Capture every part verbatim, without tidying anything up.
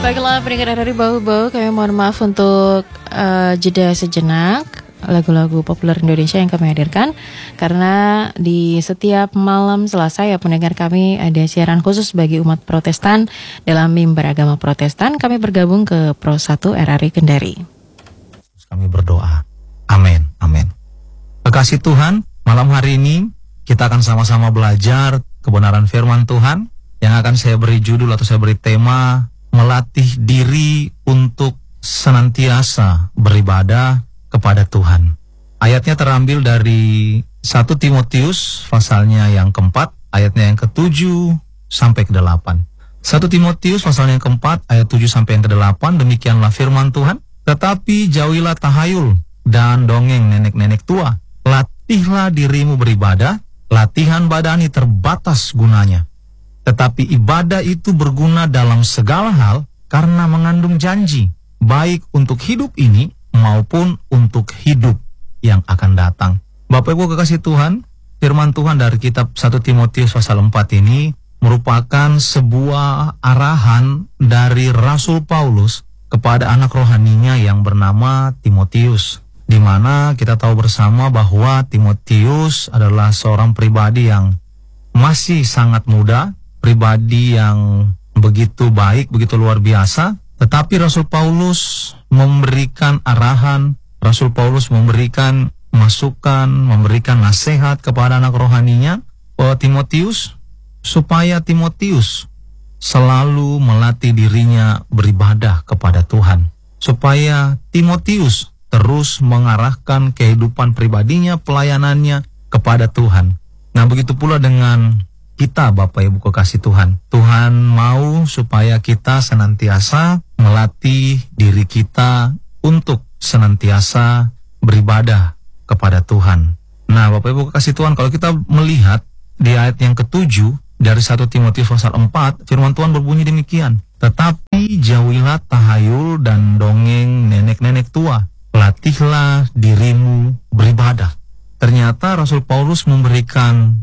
Baiklah pendengar dari Bau-Bau, kami mohon maaf untuk uh, jeda sejenak lagu-lagu populer Indonesia yang kami hadirkan, karena di setiap malam Selasa ya pendengar, kami ada siaran khusus bagi umat Protestan dalam mimbar agama Protestan. Kami bergabung ke Pro satu R R I Kendari. Kami berdoa, amin, amin. Kekasih Tuhan, malam hari ini kita akan sama-sama belajar kebenaran firman Tuhan yang akan saya beri judul atau saya beri tema, melatih diri untuk senantiasa beribadah kepada Tuhan. Ayatnya terambil dari satu Timotius pasalnya yang keempat, ayatnya yang ketujuh sampai ke delapan. satu Timotius pasalnya yang keempat, ayat tujuh sampai yang ke delapan, demikianlah firman Tuhan. Tetapi jauhilah tahayul dan dongeng nenek-nenek tua. Latihlah dirimu beribadah, latihan badani terbatas gunanya. Tetapi ibadah itu berguna dalam segala hal karena mengandung janji, baik untuk hidup ini maupun untuk hidup yang akan datang. Bapak Ibu kekasih Tuhan, firman Tuhan dari kitab satu Timotius pasal empat ini merupakan sebuah arahan dari Rasul Paulus kepada anak rohaninya yang bernama Timotius, di mana kita tahu bersama bahwa Timotius adalah seorang pribadi yang masih sangat muda, pribadi yang begitu baik, begitu luar biasa. Tetapi Rasul Paulus memberikan arahan, Rasul Paulus memberikan masukan, memberikan nasihat kepada anak rohaninya, bahwa Timotius, supaya Timotius selalu melatih dirinya beribadah kepada Tuhan. Supaya Timotius terus mengarahkan kehidupan pribadinya, pelayanannya kepada Tuhan. Nah, begitu pula dengan kita, Bapak Ibu kekasih Tuhan. Tuhan mau supaya kita senantiasa melatih diri kita untuk senantiasa beribadah kepada Tuhan. Nah, Bapak Ibu kekasih Tuhan, kalau kita melihat di ayat yang ketujuh dari satu Timotius pasal empat, firman Tuhan berbunyi demikian. Tetapi jauhilah tahayul dan dongeng nenek-nenek tua. Latihlah dirimu beribadah. Ternyata Rasul Paulus memberikan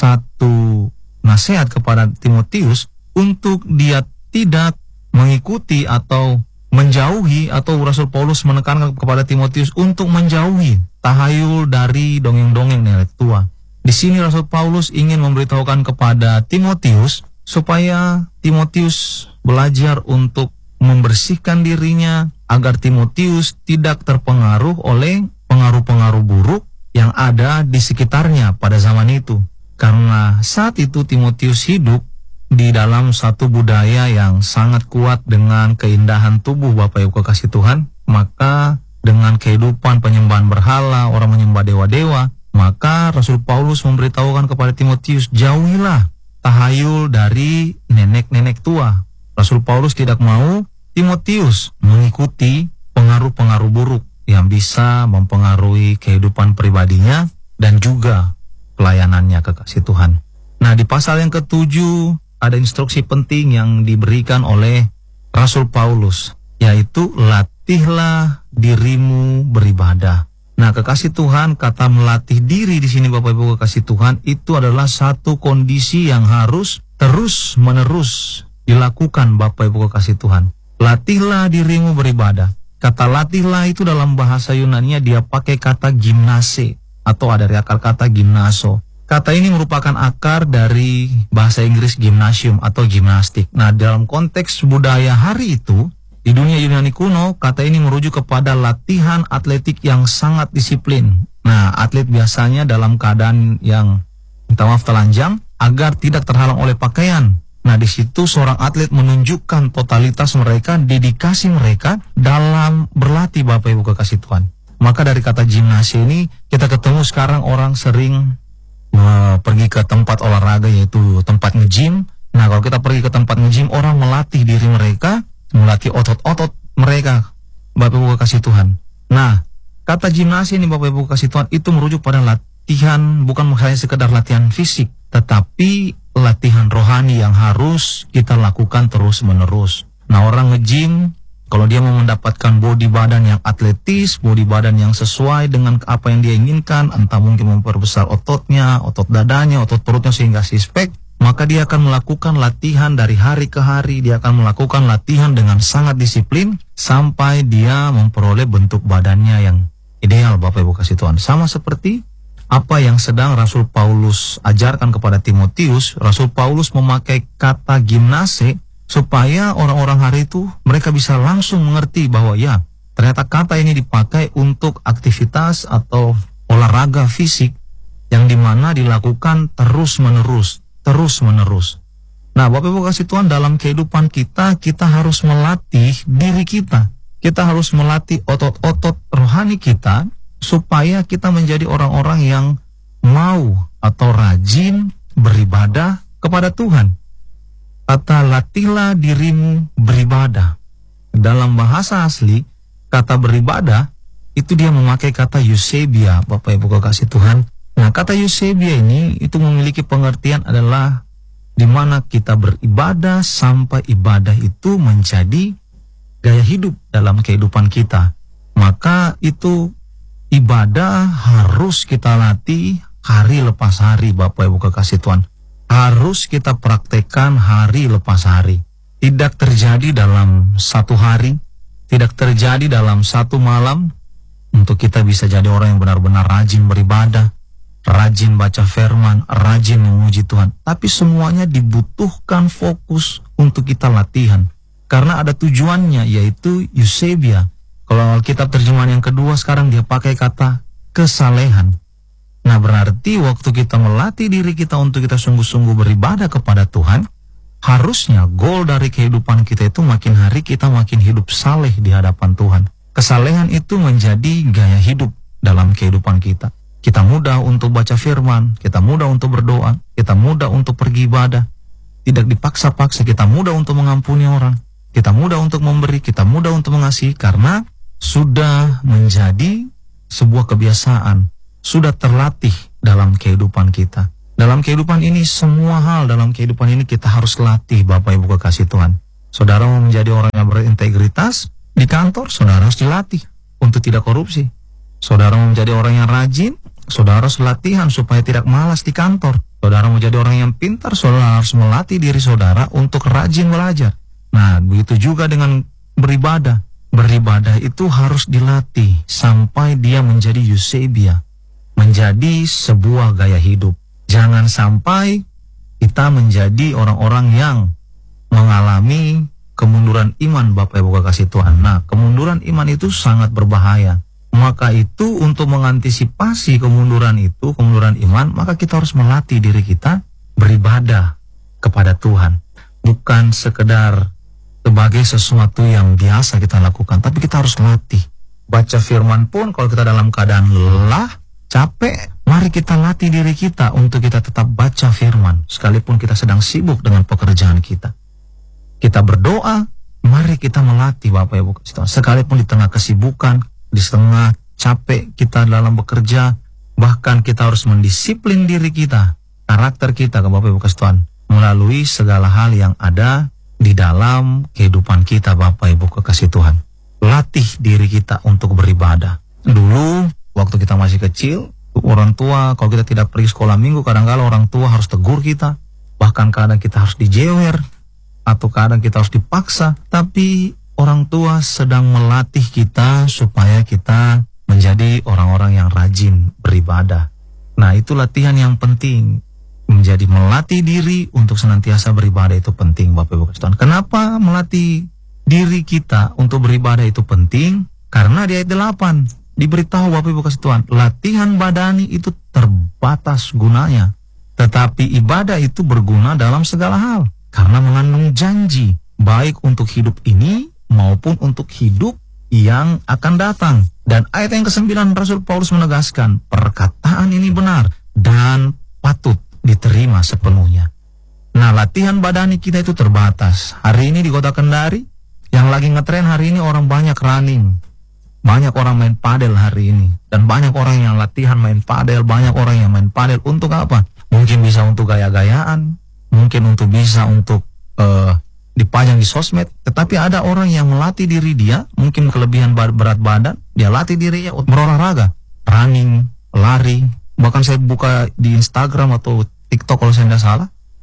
satu nasihat kepada Timotius untuk dia tidak mengikuti atau menjauhi, atau Rasul Paulus menekankan kepada Timotius untuk menjauhi tahayul dari dongeng-dongeng nenek tua. Di sini Rasul Paulus ingin memberitahukan kepada Timotius supaya Timotius belajar untuk membersihkan dirinya agar Timotius tidak terpengaruh oleh pengaruh-pengaruh buruk yang ada di sekitarnya pada zaman itu. Karena saat itu Timotius hidup di dalam satu budaya yang sangat kuat dengan keindahan tubuh, Bapak Ibu kekasih Tuhan. Maka dengan kehidupan penyembahan berhala, orang menyembah dewa-dewa, maka Rasul Paulus memberitahukan kepada Timotius, jauhilah tahayul dari nenek-nenek tua. Rasul Paulus tidak mau Timotius mengikuti pengaruh-pengaruh buruk yang bisa mempengaruhi kehidupan pribadinya dan juga pelayanannya, kekasih Tuhan. Nah, di pasal yang ketujuh ada instruksi penting yang diberikan oleh Rasul Paulus, yaitu latihlah dirimu beribadah. Nah, kekasih Tuhan, kata melatih diri di sini, Bapak Ibu kekasih Tuhan, itu adalah satu kondisi yang harus terus-menerus dilakukan, Bapak Ibu kekasih Tuhan. Latihlah dirimu beribadah. Kata latihlah itu dalam bahasa Yunani dia pakai kata gimnase, atau ada dari akar kata gimnaso. Kata ini merupakan akar dari bahasa Inggris gymnasium atau gimnastik. Nah, dalam konteks budaya hari itu, di dunia Yunani kuno, kata ini merujuk kepada latihan atletik yang sangat disiplin. Nah, atlet biasanya dalam keadaan yang, minta maaf, telanjang, agar tidak terhalang oleh pakaian. Nah, di situ seorang atlet menunjukkan totalitas mereka, dedikasi mereka dalam berlatih, Bapak Ibu kekasih Tuhan. Maka dari kata gimnasi ini, kita ketemu sekarang orang sering uh, pergi ke tempat olahraga, yaitu tempat nge-gym. Nah, kalau kita pergi ke tempat nge-gym, orang melatih diri mereka, melatih otot-otot mereka, Bapak Ibu kekasih Tuhan. Nah, kata gimnasi ini, Bapak Ibu kekasih Tuhan, itu merujuk pada latihan, bukan hanya sekedar latihan fisik, tetapi latihan rohani yang harus kita lakukan terus-menerus. Nah, orang nge-gym, kalau dia mau mendapatkan body badan yang atletis, body badan yang sesuai dengan apa yang dia inginkan, entah mungkin memperbesar ototnya, otot dadanya, otot perutnya sehingga six pack, maka dia akan melakukan latihan dari hari ke hari, dia akan melakukan latihan dengan sangat disiplin sampai dia memperoleh bentuk badannya yang ideal, Bapak Ibu kasih Tuhan. Sama seperti apa yang sedang Rasul Paulus ajarkan kepada Timotius. Rasul Paulus memakai kata gimnase supaya orang-orang hari itu mereka bisa langsung mengerti bahwa ya, ternyata kata ini dipakai untuk aktivitas atau olahraga fisik yang dimana dilakukan terus-menerus, terus-menerus. Nah, Bapak Ibu kasih Tuhan, dalam kehidupan kita, kita harus melatih diri kita. Kita harus melatih otot-otot rohani kita supaya kita menjadi orang-orang yang mau atau rajin beribadah kepada Tuhan. Kata latihlah dirimu beribadah. Dalam bahasa asli, kata beribadah itu dia memakai kata eusebia, Bapak Ibu kasih Tuhan. Nah, kata eusebia ini itu memiliki pengertian adalah di mana kita beribadah sampai ibadah itu menjadi gaya hidup dalam kehidupan kita. Maka itu ibadah harus kita latih hari lepas hari, Bapak Ibu kekasih Tuhan. Harus kita praktekkan hari lepas hari. Tidak terjadi dalam satu hari, tidak terjadi dalam satu malam. Untuk kita bisa jadi orang yang benar-benar rajin beribadah, rajin baca firman, rajin memuji Tuhan. Tapi semuanya dibutuhkan fokus untuk kita latihan. Karena ada tujuannya, yaitu eusebia. Kalau Alkitab terjemahan yang kedua sekarang dia pakai kata kesalehan. Nah, berarti waktu kita melatih diri kita untuk kita sungguh-sungguh beribadah kepada Tuhan, harusnya goal dari kehidupan kita itu makin hari kita makin hidup saleh di hadapan Tuhan. Kesalehan itu menjadi gaya hidup dalam kehidupan kita. Kita mudah untuk baca firman, kita mudah untuk berdoa, kita mudah untuk pergi ibadah. Tidak dipaksa-paksa, kita mudah untuk mengampuni orang. Kita mudah untuk memberi, kita mudah untuk mengasihi karena sudah menjadi sebuah kebiasaan, sudah terlatih dalam kehidupan kita. Dalam kehidupan ini, semua hal dalam kehidupan ini kita harus latih, Bapak Ibu kekasih Tuhan. Saudara mau menjadi orang yang berintegritas di kantor, saudara harus dilatih untuk tidak korupsi. Saudara mau menjadi orang yang rajin, saudara harus latihan supaya tidak malas di kantor. Saudara mau jadi orang yang pintar, saudara harus melatih diri saudara untuk rajin belajar. Nah, begitu juga dengan beribadah. Beribadah itu harus dilatih sampai dia menjadi eusebia, menjadi sebuah gaya hidup. Jangan sampai kita menjadi orang-orang yang mengalami kemunduran iman, Bapak Ibu kekasih Tuhan. Nah, kemunduran iman itu sangat berbahaya. Maka itu untuk mengantisipasi kemunduran itu, kemunduran iman, maka kita harus melatih diri kita beribadah kepada Tuhan. Bukan sekedar sebagai sesuatu yang biasa kita lakukan, tapi kita harus latih. Baca firman pun kalau kita dalam keadaan lelah, capek, mari kita latih diri kita untuk kita tetap baca firman, sekalipun kita sedang sibuk dengan pekerjaan kita. Kita berdoa, mari kita melatih, Bapak Ibu, sekalipun di tengah kesibukan, di tengah capek kita dalam bekerja, bahkan kita harus mendisiplin diri kita, karakter kita, ke Bapak Ibu Tuhan, melalui segala hal yang ada di dalam kehidupan kita, Bapak Ibu kekasih Tuhan. Latih diri kita untuk beribadah. Dulu waktu kita masih kecil, orang tua kalau kita tidak pergi sekolah minggu, kadang-kadang orang tua harus tegur kita, bahkan kadang kita harus dijewer, atau kadang kita harus dipaksa. Tapi orang tua sedang melatih kita supaya kita menjadi orang-orang yang rajin beribadah. Nah, itu latihan yang penting. Menjadi melatih diri untuk senantiasa beribadah itu penting, Bapak Ibu Tuhan. Kenapa melatih diri kita untuk beribadah itu penting? Karena di ayat delapan diberitahu, Bapak Ibu Tuhan, latihan badani itu terbatas gunanya, tetapi ibadah itu berguna dalam segala hal karena mengandung janji baik untuk hidup ini maupun untuk hidup yang akan datang. Dan ayat yang kesembilan Rasul Paulus menegaskan, perkataan ini benar dan patut diterima sepenuhnya. Nah, latihan badani kita itu terbatas. Hari ini di Kota Kendari, yang lagi ngetren hari ini orang banyak running, banyak orang main padel hari ini, dan banyak orang yang latihan main padel, banyak orang yang main padel untuk apa? Mungkin bisa untuk gaya-gayaan, mungkin untuk bisa untuk uh, dipajang di sosmed. Tetapi ada orang yang melatih diri dia, mungkin kelebihan berat badan, dia latih dirinya untuk berolahraga, running, lari. Bahkan saya buka di Instagram atau TikTok kalau saya tidak salah,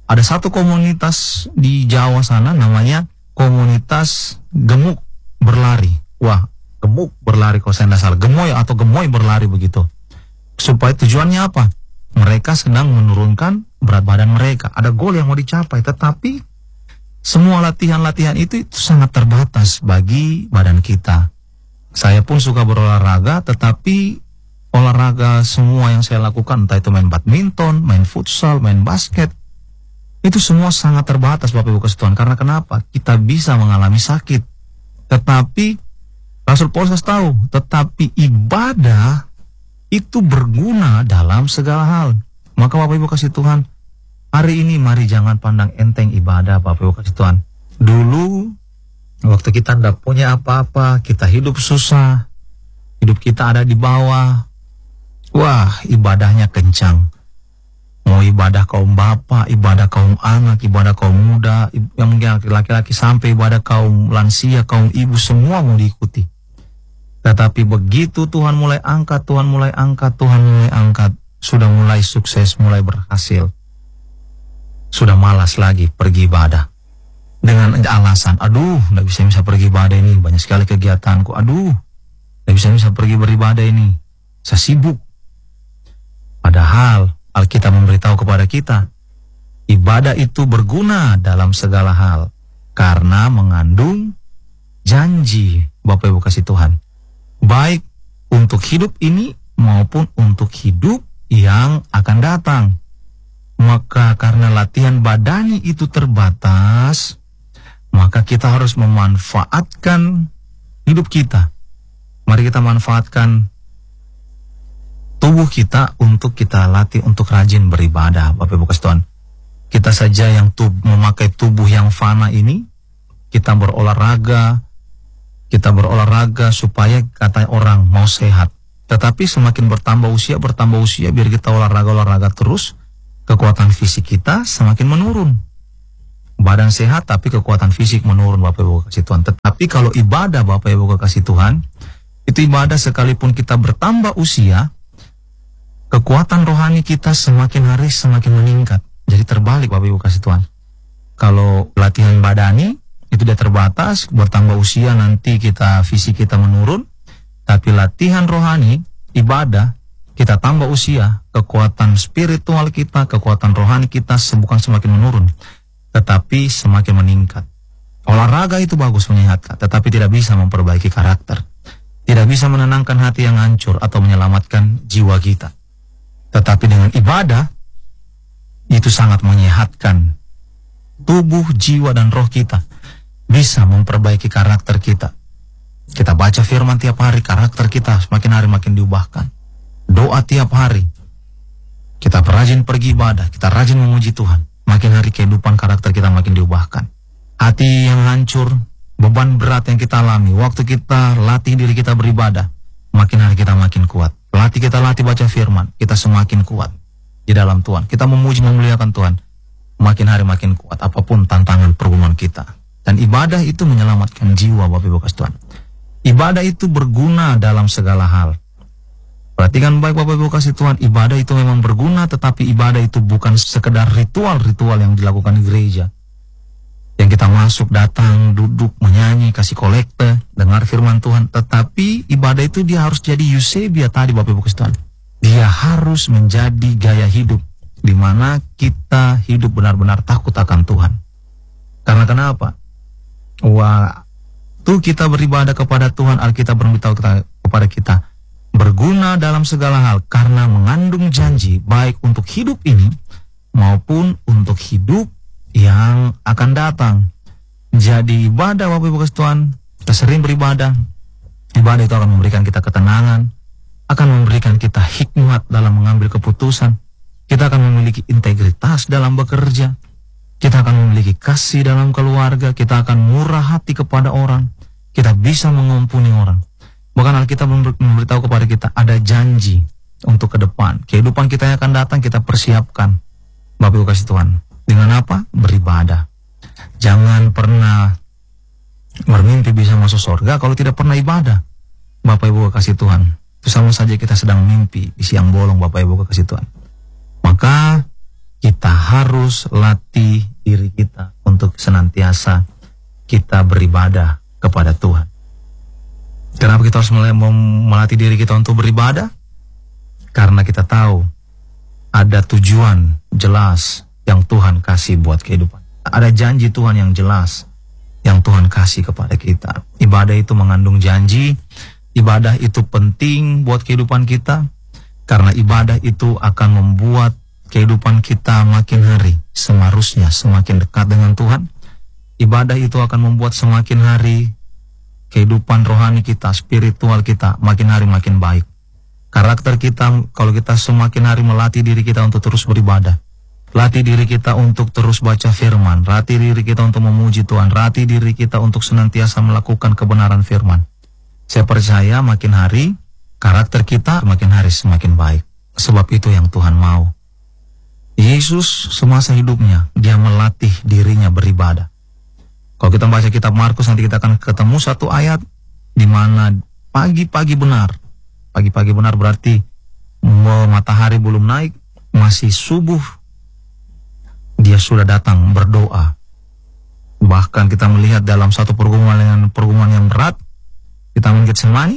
Ada satu komunitas di Jawa sana namanya komunitas gemuk berlari. Wah, gemuk berlari kalau saya tidak salah. Gemoy atau gemoy berlari begitu. Supaya tujuannya apa? Mereka sedang menurunkan berat badan mereka. Ada goal yang mau dicapai, tetapi semua latihan-latihan itu, itu sangat terbatas bagi badan kita. Saya pun suka berolahraga, tetapi olahraga semua yang saya lakukan, entah itu main badminton, main futsal, main basket, itu semua sangat terbatas Bapak Ibu kasih Tuhan. Karena kenapa? Kita bisa mengalami sakit. Tetapi Rasul Paulus tahu, tetapi ibadah itu berguna dalam segala hal. Maka Bapak Ibu kasih Tuhan, hari ini mari jangan pandang enteng ibadah Bapak Ibu kasih Tuhan. Dulu waktu kita tidak punya apa-apa, kita hidup susah, hidup kita ada di bawah, wah ibadahnya kencang. Mau ibadah kaum bapak, ibadah kaum anak, ibadah kaum muda, yang mungkin laki-laki sampai ibadah kaum lansia, kaum ibu, semua mau diikuti. Tetapi begitu Tuhan mulai angkat, Tuhan mulai angkat, Tuhan mulai angkat, sudah mulai sukses, mulai berhasil, sudah malas lagi pergi ibadah. Dengan alasan, aduh, tidak bisa-bisa pergi ibadah ini, banyak sekali kegiatanku, aduh, tidak bisa-bisa pergi beribadah ini, saya sibuk. Padahal Alkitab memberitahu kepada kita, ibadah itu berguna dalam segala hal, karena mengandung janji Bapak Ibu kasih Tuhan. Baik untuk hidup ini maupun untuk hidup yang akan datang. Maka karena latihan badani itu terbatas, maka kita harus memanfaatkan hidup kita. Mari kita manfaatkan tubuh kita untuk kita latih untuk rajin beribadah Bapak Ibu kasih Tuhan. Kita saja yang tub, memakai tubuh yang fana ini, kita berolahraga, kita berolahraga supaya kata orang mau sehat. Tetapi semakin bertambah usia, bertambah usia, biar kita olahraga-olahraga terus, kekuatan fisik kita semakin menurun. Badan sehat tapi kekuatan fisik menurun Bapak Ibu kasih Tuhan. Tetapi kalau ibadah Bapak Ibu kasih Tuhan, itu ibadah sekalipun kita bertambah usia, kekuatan rohani kita semakin hari semakin meningkat. Jadi terbalik Bapak Ibu kasih Tuhan. Kalau latihan badani itu dia terbatas, bertambah usia nanti kita fisik kita menurun. Tapi latihan rohani, ibadah, kita tambah usia, kekuatan spiritual kita, kekuatan rohani kita bukan semakin menurun, tetapi semakin meningkat. Olahraga itu bagus menyehatkan, tetapi tidak bisa memperbaiki karakter. Tidak bisa menenangkan hati yang hancur atau menyelamatkan jiwa kita. Tetapi dengan ibadah, itu sangat menyehatkan tubuh, jiwa, dan roh kita. Bisa memperbaiki karakter kita. Kita baca firman tiap hari, karakter kita semakin hari makin diubahkan. Doa tiap hari. Kita rajin pergi ibadah, kita rajin memuji Tuhan. Makin hari kehidupan karakter kita makin diubahkan. Hati yang hancur, beban berat yang kita alami, waktu kita latih diri kita beribadah, makin hari kita makin kuat. Latih kita latih baca firman, kita semakin kuat di dalam Tuhan. Kita memuji memuliakan Tuhan, makin hari makin kuat apapun tantangan pergumulan kita. Dan ibadah itu menyelamatkan jiwa Bapak Ibu kasih Tuhan. Ibadah itu berguna dalam segala hal. Perhatikan baik Bapak Ibu kasih Tuhan, ibadah itu memang berguna, tetapi ibadah itu bukan sekedar ritual-ritual yang dilakukan di gereja. Yang kita masuk, datang, duduk, menyanyi, kasih kolekte, dengar firman Tuhan. Tetapi ibadah itu dia harus jadi eusebia tadi Bapak Ibu kasih Tuhan. Dia harus menjadi gaya hidup, di mana kita hidup benar-benar takut akan Tuhan. Karena kenapa? Waktu kita beribadah kepada Tuhan, Alkitab beritahu kepada kita, berguna dalam segala hal karena mengandung janji baik untuk hidup ini maupun untuk hidup yang akan datang. Jadi ibadah Bapak Ibu kasih Tuhan, kita sering beribadah, ibadah itu akan memberikan kita ketenangan, akan memberikan kita hikmat dalam mengambil keputusan, kita akan memiliki integritas dalam bekerja, kita akan memiliki kasih dalam keluarga, kita akan murah hati kepada orang, kita bisa mengampuni orang. Bahkan Alkitab memberitahu kepada kita ada janji untuk ke depan. Kehidupan kita yang akan datang kita persiapkan Bapak Ibu kasih Tuhan. Dengan apa? Beribadah. Jangan pernah bermimpi bisa masuk surga kalau tidak pernah ibadah. Bapak Ibu kasih Tuhan, itu sama saja kita sedang mimpi di siang bolong Bapak Ibu kasih Tuhan. Maka kita harus latih diri kita untuk senantiasa kita beribadah kepada Tuhan. Kenapa kita harus mulai melatih diri kita untuk beribadah? Karena kita tahu ada tujuan jelas yang Tuhan kasih buat kehidupan. Ada janji Tuhan yang jelas yang Tuhan kasih kepada kita. Ibadah itu mengandung janji. Ibadah itu penting buat kehidupan kita. Karena ibadah itu akan membuat kehidupan kita makin hari seharusnya semakin dekat dengan Tuhan. Ibadah itu akan membuat semakin hari kehidupan rohani kita, spiritual kita makin hari makin baik. Karakter kita, kalau kita semakin hari melatih diri kita untuk terus beribadah, latih diri kita untuk terus baca firman, latih diri kita untuk memuji Tuhan, latih diri kita untuk senantiasa melakukan kebenaran firman. Saya percaya makin hari karakter kita makin hari semakin baik. Sebab itu yang Tuhan mau. Yesus semasa hidupnya dia melatih dirinya beribadah. Kalau kita baca kitab Markus nanti kita akan ketemu satu ayat di mana pagi-pagi benar. Pagi-pagi benar berarti matahari belum naik, masih subuh. Dia sudah datang berdoa. Bahkan kita melihat dalam satu pergumulan dengan pergumulan yang berat, kita melihat Getsemani,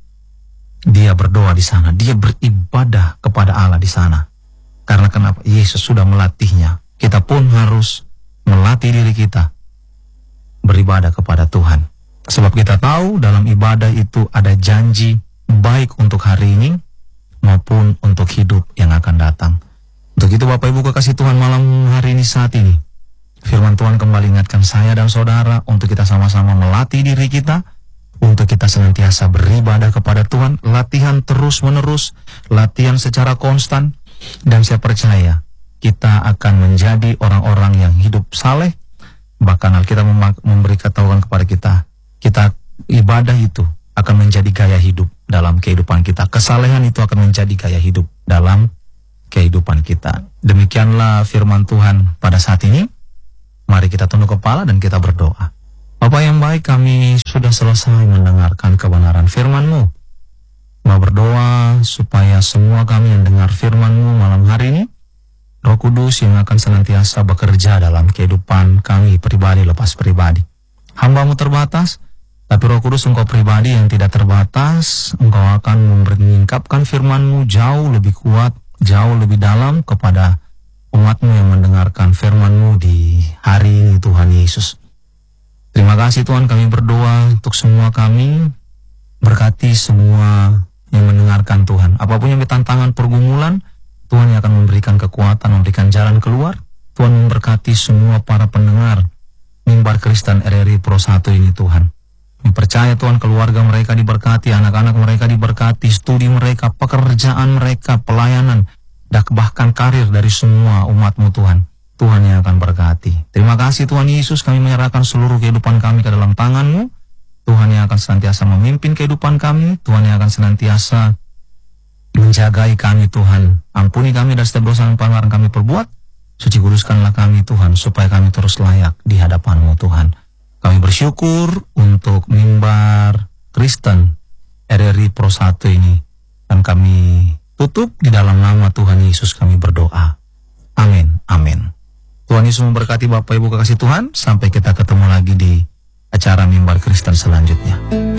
dia berdoa di sana, dia beribadah kepada Allah di sana. Karena kenapa? Yesus sudah melatihnya. Kita pun harus melatih diri kita beribadah kepada Tuhan. Sebab kita tahu dalam ibadah itu ada janji baik untuk hari ini maupun untuk hidup yang akan datang. Untuk itu Bapak Ibu kekasih Tuhan, malam hari ini saat ini firman Tuhan kembali ingatkan saya dan saudara untuk kita sama-sama melatih diri kita untuk kita senantiasa beribadah kepada Tuhan. Latihan terus menerus, latihan secara konstan. Dan saya percaya kita akan menjadi orang-orang yang hidup saleh. Bahkan Alkitab memberi ketahuan kepada kita, kita ibadah itu akan menjadi gaya hidup dalam kehidupan kita. Kesalehan itu akan menjadi gaya hidup dalam kehidupan kita. Demikianlah firman Tuhan pada saat ini. Mari kita tunduk kepala dan kita berdoa. Bapa yang baik, kami sudah selesai mendengarkan kebenaran firman-Mu. Mau berdoa supaya semua kami yang dengar firman-Mu malam hari ini, Roh Kudus yang akan senantiasa bekerja dalam kehidupan kami pribadi lepas pribadi. Hamba-Mu terbatas, tapi Roh Kudus Engkau pribadi yang tidak terbatas, Engkau akan mengungkapkan firman-Mu jauh lebih kuat, jauh lebih dalam kepada umat-Mu yang mendengarkan firman-Mu di hari ini Tuhan Yesus. Terima kasih Tuhan, kami berdoa untuk semua kami, berkati semua yang mendengarkan Tuhan. Apapun yang tantangan pergumulan, Tuhan yang akan memberikan kekuatan, memberikan jalan keluar. Tuhan memberkati semua para pendengar Mimbar Kristen R R I Pro satu ini Tuhan. Percaya Tuhan keluarga mereka diberkati, anak-anak mereka diberkati, studi mereka, pekerjaan mereka, pelayanan, dan bahkan karir dari semua umat-Mu Tuhan. Tuhan yang akan berkati. Terima kasih Tuhan Yesus, kami menyerahkan seluruh kehidupan kami ke dalam tangan-Mu. Tuhan yang akan senantiasa memimpin kehidupan kami. Tuhan yang akan senantiasa menjagai kami Tuhan. Ampuni kami dari setiap dosa dan pelanggaran kami perbuat. Suci kuduskanlah kami Tuhan, supaya kami terus layak di hadapan-Mu Tuhan. Kami bersyukur untuk Mimbar Kristen R R I Pro satu ini. Dan kami tutup di dalam nama Tuhan Yesus kami berdoa. Amin, amin. Tuhan Yesus memberkati Bapak Ibu kekasih Tuhan. Sampai kita ketemu lagi di acara Mimbar Kristen selanjutnya.